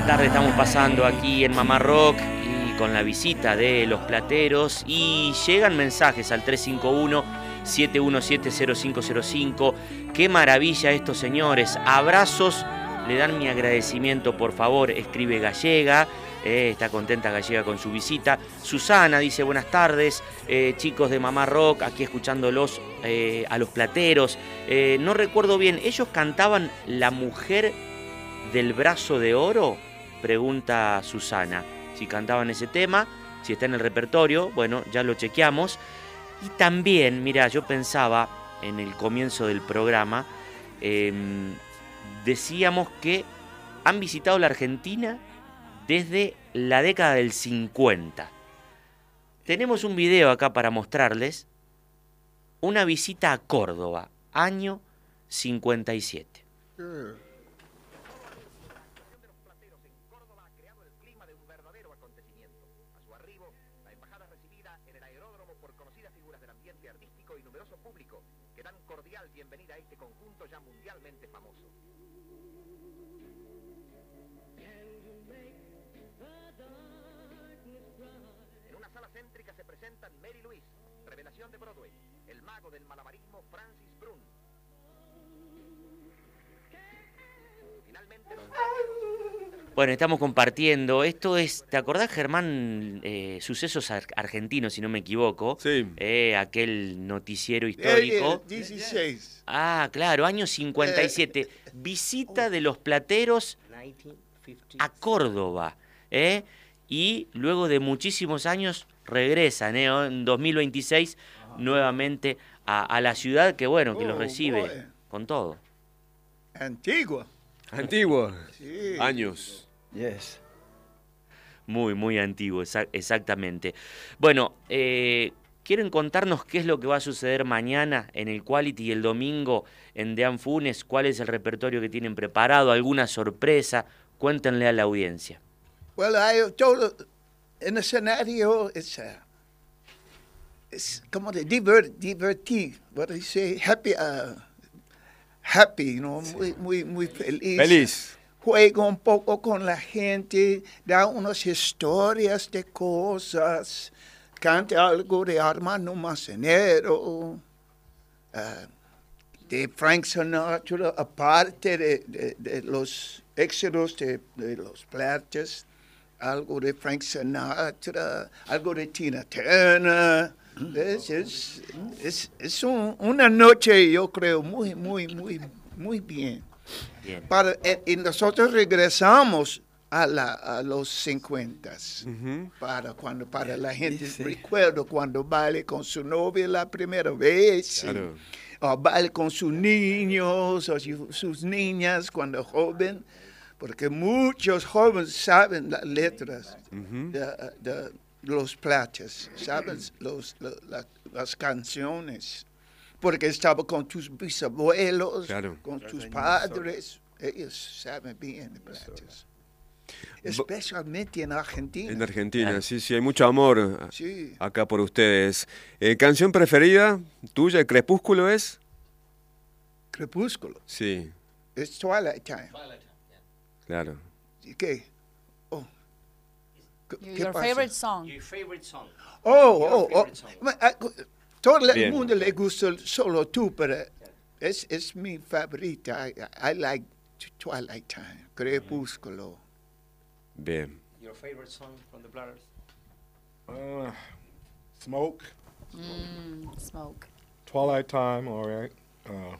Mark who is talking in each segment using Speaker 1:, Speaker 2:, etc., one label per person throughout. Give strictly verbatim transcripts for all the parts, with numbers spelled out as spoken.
Speaker 1: la tarde estamos pasando aquí en Mamá Rock y con la visita de Los Plateros, y llegan mensajes al tres cinco uno, siete uno siete, cero cinco cero cinco. Qué maravilla estos señores, abrazos, le dan mi agradecimiento por favor, escribe Gallega. Eh, está contenta Gallega con su visita. Susana dice buenas tardes, eh, chicos de Mamá Rock, aquí escuchándolos eh, a Los Plateros. Eh, no recuerdo bien, ¿ellos cantaban La Mujer del Brazo de Oro? Pregunta Susana. Si cantaban ese tema, si está en el repertorio, bueno, ya lo chequeamos. Y también, mira, yo pensaba en el comienzo del programa, eh, decíamos que han visitado la Argentina desde la década del cincuenta. Tenemos un video acá para mostrarles. Una visita a Córdoba, año cincuenta y siete.
Speaker 2: Sure.
Speaker 3: Bienvenida a este conjunto ya mundialmente famoso. En una sala céntrica se presentan Mary Louise, revelación de Broadway, el mago del malabarismo Francis Brun. Finalmente los...
Speaker 1: Bueno, estamos compartiendo. Esto es, ¿te acordás, Germán? Eh, Sucesos ar- Argentinos, si no me equivoco.
Speaker 2: Sí.
Speaker 1: Eh, aquel noticiero histórico.
Speaker 2: Eh, dieciséis.
Speaker 1: Ah, claro, año cincuenta y siete. Visita de Los Plateros a Córdoba. ¿eh? Y luego de muchísimos años regresan, ¿eh? en dos mil veintiséis, nuevamente a, a la ciudad que, bueno, que los
Speaker 2: Oh,
Speaker 1: recibe
Speaker 2: boy.
Speaker 1: con todo.
Speaker 2: Antigua.
Speaker 4: Antiguo.
Speaker 2: Sí.
Speaker 4: Años.
Speaker 5: Yes.
Speaker 1: Muy, muy antiguo, exa- exactamente. Bueno, eh, ¿quieren contarnos qué es lo que va a suceder mañana en el Quality y el domingo en Dean Funes? ¿Cuál es el repertorio que tienen preparado? ¿Alguna sorpresa? Cuéntenle a la audiencia.
Speaker 2: Well, I told en el escenario es uh, es como de diver, divertir, what do you say, happy, uh, happy, you know, muy, muy, muy feliz.
Speaker 4: Feliz.
Speaker 2: Juega un poco con la gente, da unas historias de cosas, canta algo de Armando Manzanero, uh, de Frank Sinatra, aparte de, de, de los éxitos de, de los Plateros, algo de Frank Sinatra, algo de Tina Turner. Es, es, es, es un, una noche, yo creo, muy, muy, muy, muy bien.
Speaker 1: Bien.
Speaker 2: Para, eh, y nosotros regresamos a, la, a los cincuenta,
Speaker 4: Ujú.
Speaker 2: para, cuando, para la gente,
Speaker 5: Sí.
Speaker 2: recuerdo cuando baile con su novia la primera vez,
Speaker 4: Claro.
Speaker 2: o baile con sus niños o su- sus niñas cuando joven, porque muchos jóvenes saben las letras
Speaker 4: Ujú.
Speaker 2: de, de los Plateros, saben los, lo- la- las canciones, porque estaba con tus bisabuelos,
Speaker 4: Claro.
Speaker 2: con tus padres, ellos saben bien de Plateros. Especialmente en Argentina.
Speaker 4: En Argentina,
Speaker 1: Claro.
Speaker 4: sí, sí, hay mucho amor a-
Speaker 2: Sí.
Speaker 4: acá por ustedes. Eh, ¿Canción preferida tuya, Crepúsculo es?
Speaker 2: Crepúsculo.
Speaker 4: Sí,
Speaker 2: Es Twilight Time.
Speaker 4: claro.
Speaker 2: ¿Y qué? Oh. ¿Qué-
Speaker 6: Your,
Speaker 2: qué
Speaker 6: your
Speaker 2: pasa?
Speaker 6: favorite song.
Speaker 2: Oh, oh, oh. Ma- ah, Todo el
Speaker 4: Bien.
Speaker 2: mundo le gusta solo tú, pero es, es mi favorita. I, I like Twilight Time, Crepúsculo.
Speaker 4: Bien.
Speaker 5: Your favorite song from the Platters?
Speaker 7: Uh, Smoke,
Speaker 6: Mm, smoke.
Speaker 7: Twilight Time, all right. Uh,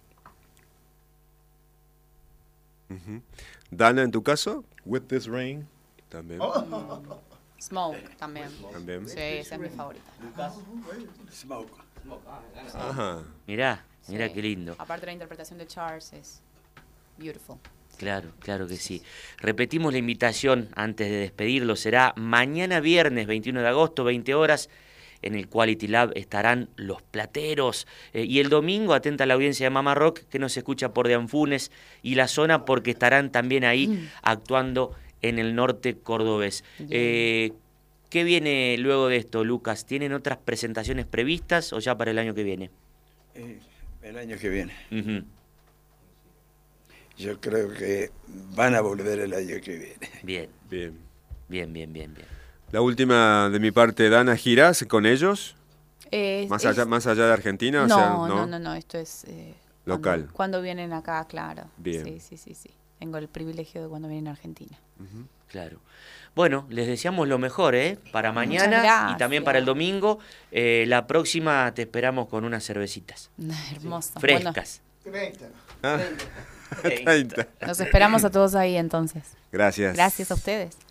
Speaker 4: Ujú. Dana, ¿en tu caso?
Speaker 7: With This Ring.
Speaker 4: También.
Speaker 6: Smoke también.
Speaker 4: También.
Speaker 6: Sí, esa es mi favorita.
Speaker 5: Smoke.
Speaker 4: Ajá.
Speaker 1: Mirá, mirá
Speaker 6: Sí.
Speaker 1: qué lindo.
Speaker 6: Aparte la interpretación de Charles es beautiful.
Speaker 1: Claro, claro que sí. Repetimos la invitación antes de despedirlo. Será mañana viernes, veintiuno de agosto, veinte horas. En el Quality Lab estarán Los Plateros. Eh, y el domingo, atenta a la audiencia de Mamá Rock, que nos escucha por Deanfunes y la zona, porque estarán también ahí actuando en el norte cordobés. Eh, ¿Qué viene luego de esto, Lucas? ¿Tienen otras presentaciones previstas o ya para el año que viene?
Speaker 5: Eh, el año que viene.
Speaker 1: Ujú.
Speaker 5: Yo creo que
Speaker 8: van a volver el año que viene.
Speaker 1: Bien,
Speaker 4: Bien.
Speaker 1: bien, bien, bien, bien.
Speaker 4: La última de mi parte, Dana, ¿girás con ellos?
Speaker 6: Eh,
Speaker 4: Más
Speaker 6: es-
Speaker 4: allá, más allá de Argentina, o
Speaker 6: no,
Speaker 4: sea,
Speaker 6: no,
Speaker 4: ¿no?
Speaker 6: no, no, esto es... eh,
Speaker 4: Local.
Speaker 6: Cuando, cuando vienen acá, claro.
Speaker 4: Bien.
Speaker 6: Sí, sí, sí, sí. Tengo el privilegio de cuando vienen a Argentina.
Speaker 1: Claro. Bueno, les deseamos lo mejor, ¿eh? Para mañana
Speaker 6: gracias.
Speaker 1: y también para el domingo. Eh, la próxima te esperamos con unas cervecitas
Speaker 6: Hermoso.
Speaker 1: frescas.
Speaker 2: treinta.
Speaker 4: Ah, treinta.
Speaker 6: Bueno, nos esperamos a todos ahí entonces.
Speaker 4: Gracias.
Speaker 6: Gracias a ustedes.